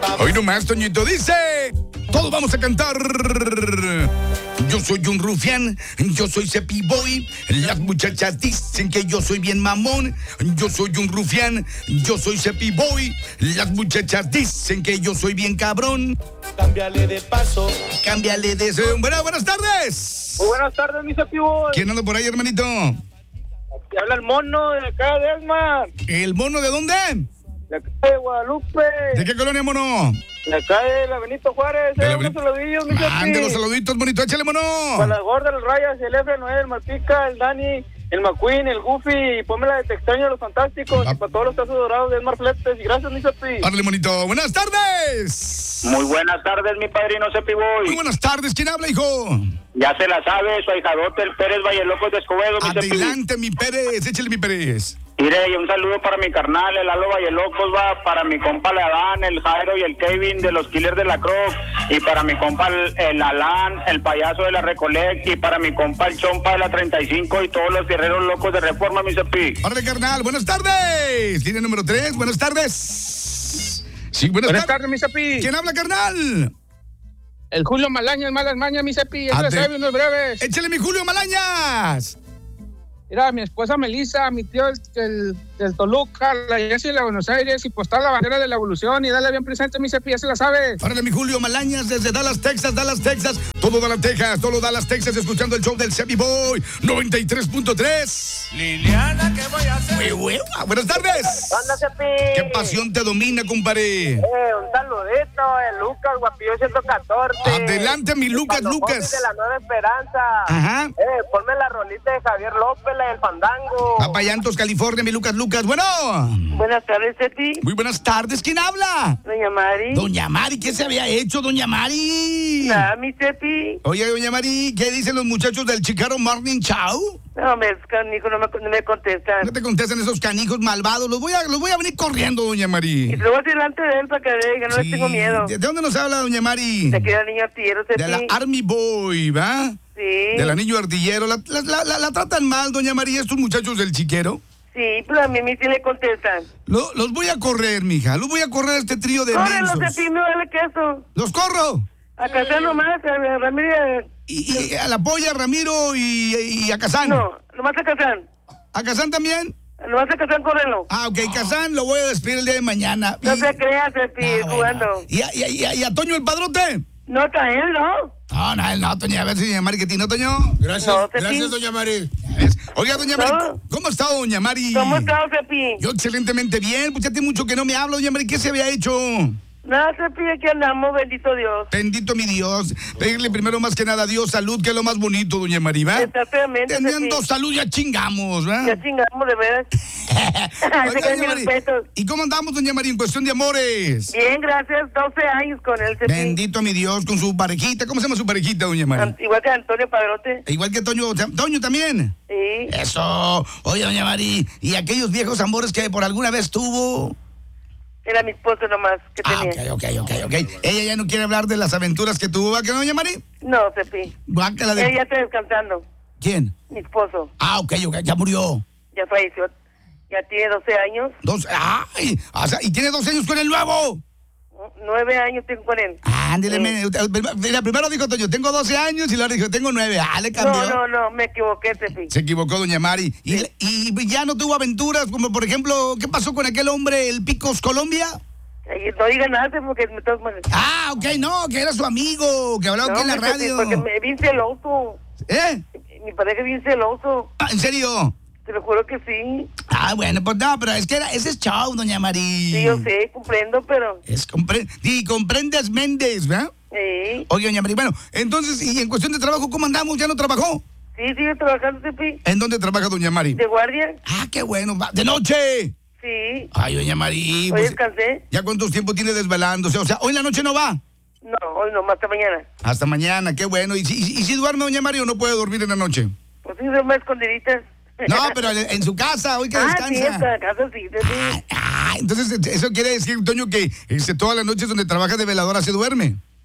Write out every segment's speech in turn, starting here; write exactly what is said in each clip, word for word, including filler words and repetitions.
Hoy nomás, Toñito, dice, todos vamos a cantar. Yo soy un rufián, yo soy Cepi Boy. Las muchachas dicen que yo soy bien mamón. Yo soy un rufián, yo soy Cepi Boy. Las muchachas dicen que yo soy bien cabrón. Cámbiale de paso. Cámbiale de... Bueno, buenas tardes. Muy buenas tardes, mi Cepi Boy. ¿Quién anda por ahí, hermanito? Aquí habla el mono de acá de Esmar. ¿El mono de dónde? De acá de Guadalupe. ¿De qué colonia, mono? De acá de la Benito Juárez. De la Eh, unos Benito- saludillos, mi Cepi. Mande los saluditos, bonito, échale, mono. Para las gordas, el Rayas, el Efra, Noel, el Malpica, el Dani, el McQueen, el Goofy, y ponme la de Te extraño de los fantásticos. Ah. Y para todos los casos dorados de Esmar Fletes. Y gracias, mi Cepi. Árale, monito. Buenas tardes. Muy buenas tardes, mi padrino Cepi Boy. Muy buenas tardes. ¿Quién habla, hijo? Ya se la sabe, su ahijadote, el Pérez Vallelocos de Escobedo, mi Cepi. Adelante, mi Pérez. Échale, mi Pérez. Mire, y un saludo para mi carnal, el Lalo Vallelocos, va, para mi compa el Adán, el Jairo y el Kevin de los Killers de la Croc, y para mi compa el, el Alán, el payaso de la Recolect, y para mi compa el Chompa de la treinta y cinco y todos los guerreros locos de Reforma, mi Cepi. Árale, carnal. Buenas tardes. Línea número tres. Buenas tardes. Sí, buenas, Buenas tardes. tardes, mi Cepi. ¿Quién habla, carnal? El Julio Malañas, malas mañas, mi Cepi. Ya se la Ade- sabe, unos breves. Échale, mi Julio Malañas. Mira, mi esposa Melissa, mi tío el, el, del Toluca, la Jessy de la Buenos Aires, y postar la bandera de la evolución y darle bien presente, mi Cepi, ya se la sabe. Árale, mi Julio Malañas desde Dallas, Texas. Dallas, Texas. Todo Dallas, Texas. Todo Dallas, Texas. Escuchando el show del Cepi Boy. noventa y tres punto tres. Liliana, ¿qué voy a hacer? Muy bueno. Buenas tardes. Anda, Cepi. ¿Qué pasión te domina, compadre? Eh, un saludito, el Lucas, Guapillo ciento catorce. Adelante, mi Lucas, Cuando Lucas. Bobby de la Nueva Esperanza. Ajá. Eh, ponme la rolita de Javier López, la del Fandango. Papayantos, California, mi Lucas, Lucas. Bueno. Buenas tardes, Cepi. Muy buenas tardes. ¿Quién habla? Doña Mari. Doña Mari, ¿qué se había hecho, doña Mari? Nada, mi Cepi. Oye, doña Mari, ¿qué dicen los muchachos del Chicago Morning Show? No, me, canijo, no me, no me contestan. No te contestan esos canijos malvados. Los voy a, los voy a venir corriendo, doña Y Mari. te lo voy a decir delante de él para que vea que no Sí. les tengo miedo. ¿De dónde nos habla, doña Mari? De que era niño artillero, Cepi. De la Army Boy, ¿va? Sí. Del anillo artillero. La, la, la, la- la tratan mal, doña María, estos muchachos del chiquero. Sí, pero a mí, a mí sí le contestan. Lo- los voy a correr, mija. Los voy a correr a este trío de Córrelo, mensos. Cepi, me vale queso. ¡Los corro! A casar nomás, a Ramírez. Y, y a la polla, Ramiro y, y a Kazán. No, nomás a Kazán. ¿A Kazán también? Nomás a Kazán, córrelo. Ah, ok, Kazán lo voy a despedir el día de mañana. No Y- se creas, Cepi, Ah, bueno. jugando. ¿Y, a, y, a, y a- y a Toño el padrote? No, está él, ¿no? No, no, no, Toño, a ver si doña Mari que tiene, ¿no, Toño? Gracias, No, Cepi. gracias, doña Mari. Ya ves. Oiga, doña Mari, No. ¿cómo está doña Mari? ¿Cómo estás, Cepi? Yo excelentemente bien, pues ya tiene mucho que no me hablo, doña Mari, ¿qué se había hecho? Nada, Cepi, aquí andamos, bendito Dios. Bendito mi Dios. Pedirle primero más que nada a Dios salud, que es lo más bonito, doña Mari, ¿va? Exactamente, Teniendo Cepi. salud ya chingamos, ¿va? Ya chingamos, de veras. Oiga, Se caen doña mis Mari, respetos. ¿y cómo andamos, doña Mari, en cuestión de amores? Bien, gracias. doce años con él, Cepi. Bendito mi Dios, con su parejita. ¿Cómo se llama su parejita, doña Mari? An- Igual que Antonio Padrote. Igual que Toño. ¿Toño también? Sí. Eso. Oye, doña Mari, ¿y aquellos viejos amores que por alguna vez tuvo? Era mi esposo nomás que Ah, tenía. ok, ok, ok, ok. Ella ya no quiere hablar de las aventuras que tuvo, ¿va que no, doña Mari? No, Cepi. Guácala de... Él ya está descansando. ¿Quién? Mi esposo. Ah, ok, ok, ya murió. Ya falleció. Ya tiene doce años. Dos... ¡Ay! O sea, y tiene dos años con el nuevo. Nueve años tengo con él. Ándele, Sí. me- mira, primero dijo Toño, tengo doce años y luego dijo, tengo nueve. Ah, le cambió. No, no, no, me equivoqué, Cepi. Se equivocó doña Mari. Y, y ya no tuvo aventuras, como por ejemplo, ¿qué pasó con aquel hombre, el Picos Colombia? Ay, no diga nada, Cepi, porque me tengo mal. Ah, ok, no, que era su amigo, que hablaba aquí en la hombre, Cepi, radio. porque me vi celoso. ¿Eh? Mi pareja es bien celoso. Ah, ¿en serio? Te lo juro que sí. Ah, bueno, pues no, pero es que era, ese es show, doña Mari. Sí, yo sé, comprendo, pero... Es compre y comprendes Méndez, ¿verdad? Sí, Oye, doña Mari, bueno, entonces, y en cuestión de trabajo, ¿cómo andamos? ¿Ya no trabajó? sí, sigue trabajando, Cepi. ¿En dónde trabaja doña Mari? ¿De guardia? Ah, qué bueno, va- de noche. Sí. Ay, doña Mari, Hoy pues, descansé. ¿ya cuántos tiempo tiene desvelándose? O sea, ¿hoy en la noche no va? No, hoy no, más hasta mañana. Hasta mañana, qué bueno. ¿Y si, y, y si duerme doña Mari o no puede dormir en la noche? Pues sí, duermo a escondiditas. No, pero en, en su casa, hoy que Ah, sí, descansa. en la casa sí, Cepi. Ah, ah, entonces eso quiere decir, Toño, que este, todas las noches donde trabaja de veladora se duerme.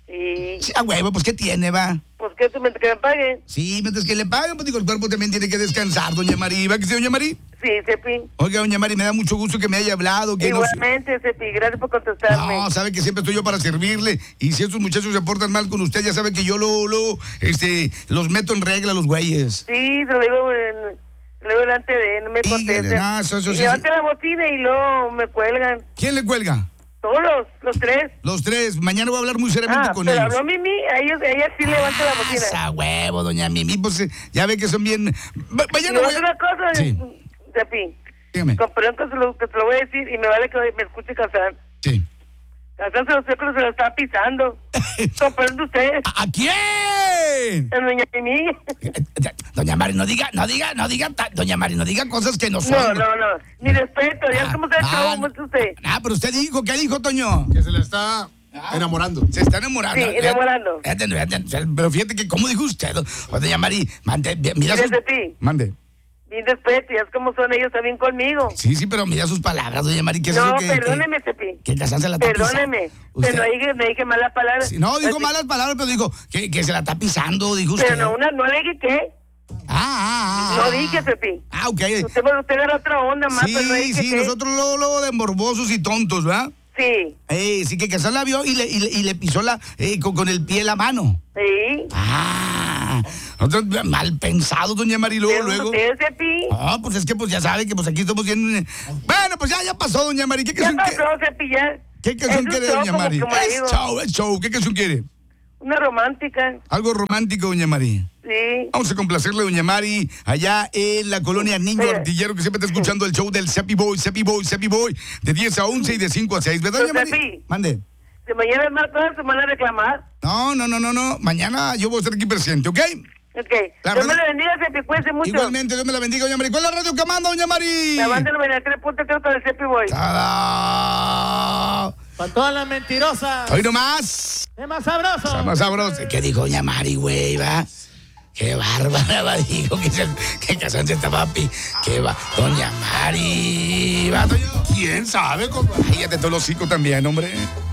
Y... Sí, a huevo, pues ¿qué tiene, va? Pues que tú me, que me paguen. Sí, mientras que le paguen, pues digo, el cuerpo también tiene que descansar, doña Mari. ¿Va que sí, doña Mari? Sí, Cepi. Oiga, doña Mari, me da mucho gusto que me haya hablado. Que Igualmente, no... Cepi, gracias por contestarme. No, sabe que siempre estoy yo para servirle. Y si estos muchachos se portan mal con usted, ya sabe que yo lo, lo, este, los meto en regla, los güeyes. Sí, lo digo en, luego delante de él, no me contestan. No, eso, eso, y sí, levante sí. la bocina y luego me cuelgan. ¿Quién le cuelga? Todos los, los tres. Los tres. Mañana voy a hablar muy seriamente Ah, con pero ellos. habló Mimi, a ellos, a ella sí levanta la bocina. Esa huevo, doña Mimi, pues eh, ya ve que son bien... Va- Y Mañana voy a... otra cosa, Sí. Cepi, Dígame. con perdón que se, lo, que te lo voy a decir y me vale que me escuche Casán. Sí. Casán se lo sé que se lo está pisando. Con perdón de usted, ¿A a quién? el doña Mimi. Doña Mari, no diga, no diga, no diga, ta- doña Mari, no diga cosas que no son. No, no, no, ni respeto, ya Ah, cómo se ha ah, hecho cómo es usted. Ah, pero usted dijo, ¿qué dijo, Toño? Que se le está enamorando. Se está enamorando. Sí, enamorando. Fíjate, fíjate, pero fíjate que, ¿cómo dijo usted? O doña Mari, mande, mira Mire, sus... Cepi. Mande. Ni respeto, ya es como son ellos también conmigo. Sí, sí, pero mira sus palabras, doña Mari, que es No, eso que... perdóneme, Cepi. Que, que Casán se la está Perdóneme. pisando. Pero Usted- no dije, no dije malas palabras. Sí, no, dijo Así- malas palabras, pero dijo que, que se la está pisando, dijo usted. Pero no, una, no le dije qué. Ah, ah, ah. No dije, Cepi. Ah, ok. Usted, usted era otra onda más, pero no Sí, dije sí, qué. nosotros luego, luego de morbosos y tontos, ¿verdad? Sí, Eh, sí que Casán la vio y le, y le, y le pisó la, eh, con, con el pie la mano. sí. Ah, nosotros mal pensado, doña Mariló, Pero luego. usted, Cepi. Ah, pues es que pues ya sabe que pues aquí estamos bien. eh, Bueno, pues ya, ya pasó, doña Mari. ¿Qué Ya canción quiere? pasó, Cepi, ya. ¿Qué canción Es un quiere, show, doña como- Mari? como Es digo. show, es show. ¿Qué canción quiere? Una romántica. Algo romántico, doña Mari. Sí. Vamos a complacerle, doña Mari, allá en la colonia Niño Eh. Artillero, que siempre está escuchando el show del Cepi Boy, Cepi Boy, Cepi Boy, de diez a once y de cinco a seis, ¿verdad, doña Pero, Mari? Cepi. Mande. Si mañana es martes, se van a reclamar. No, no, no, no, no. Mañana yo voy a estar aquí presente, ¿ok? Ok. La Dios me radio- la bendiga, Cepi, cuídense mucho. Igualmente, Dios me la bendiga, doña Mari. ¿Cuál es la radio que manda, doña Mari? Levántalo, venga, tres puntos, creo con el Cepi Boy. ¡Tada! Para todas las mentirosas. Hoy nomás. Es más sabroso. Está más sabroso. ¿Qué dijo doña Mari, güey, va? Qué bárbara, va, dijo que, se, que Casán se estaba pi... Qué va... Doña Mari, va, Toño. ¿Quién sabe, compa? Cállate todo el hocico también, hombre.